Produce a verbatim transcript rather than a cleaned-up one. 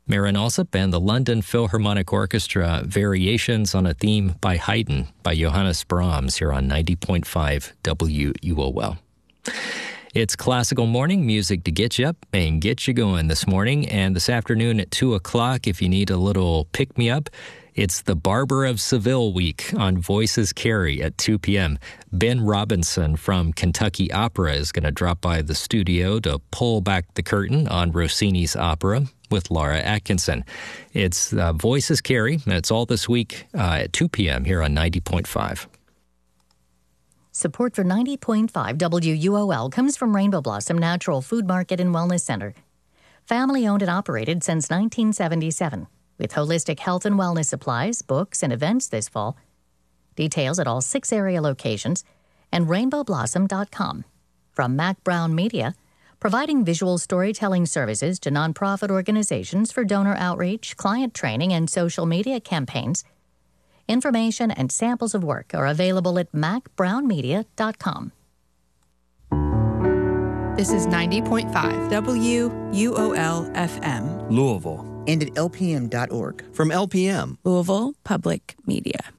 Marin Alsop and the London Philharmonic Orchestra, Variations on a Theme by Haydn by Johannes Brahms here on ninety point five W U O L. It's Classical Morning, music to get you up and get you going this morning. And this afternoon at two o'clock, if you need a little pick-me-up, it's the Barber of Seville week on Voices Carry at two p.m. Ben Robinson from Kentucky Opera is going to drop by the studio to pull back the curtain on Rossini's opera with Laura Atkinson. It's uh, Voices Carry, and it's all this week uh, at two p.m. here on ninety point five. Support for ninety point five W U O L comes from Rainbow Blossom Natural Food Market and Wellness Center. Family-owned and operated since nineteen seventy-seven, with holistic health and wellness supplies, books, and events this fall. Details at all six area locations and rainbow blossom dot com. From Mac Brown Media, providing visual storytelling services to nonprofit organizations for donor outreach, client training, and social media campaigns. Information and samples of work are available at mac brown media dot com. This is ninety point five W U O L F M. Louisville. And at L P M dot org. From L P M. Louisville Public Media.